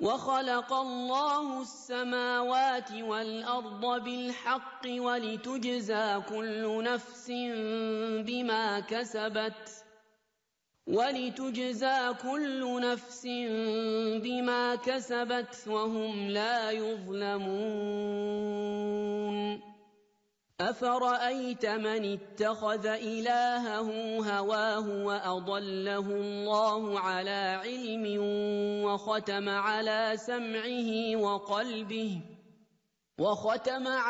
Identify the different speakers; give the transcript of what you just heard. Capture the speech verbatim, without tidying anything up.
Speaker 1: وَخَلَقَ اللَّهُ السَّمَاوَاتِ وَالْأَرْضَ بِالْحَقِّ وَلِتُجْزَىٰ كُلُّ نَفْسٍ بِمَا كَسَبَتْ وَلِتُجْزَىٰ كُلُّ نَفْسٍ بِمَا كَسَبَتْ وَهُمْ لَا يُظْلَمُونَ أَفَرَأَيْتَ مَنِ اتَّخَذَ إِلَٰهَهُ هَوَاهُ وَأَضَلَّهُ اللَّهُ عَلَىٰ عِلْمٍ وَخَتَمَ عَلَىٰ سَمْعِهِ وَقَلْبِهِ وَخَتَمَ